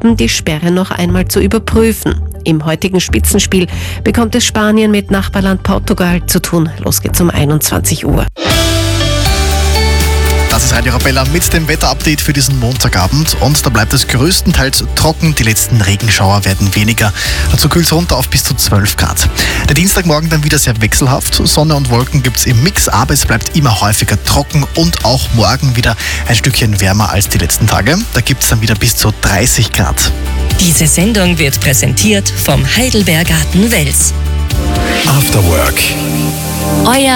haben, die Sperre noch einmal zu überprüfen. Im heutigen Spitzenspiel bekommt es Spanien mit Nachbarland Portugal zu tun. Los geht's um 21 Uhr. Das ist Radio Arabella mit dem Wetterupdate für diesen Montagabend. Und da bleibt es größtenteils trocken. Die letzten Regenschauer werden weniger. Dazu kühlt es runter auf bis zu 12 Grad. Der Dienstagmorgen dann wieder sehr wechselhaft. Sonne und Wolken gibt es im Mix, aber es bleibt immer häufiger trocken und auch morgen wieder ein Stückchen wärmer als die letzten Tage. Da gibt es dann wieder bis zu 30 Grad. Diese Sendung wird präsentiert vom Heidelbergarten Wels. After Work. Euer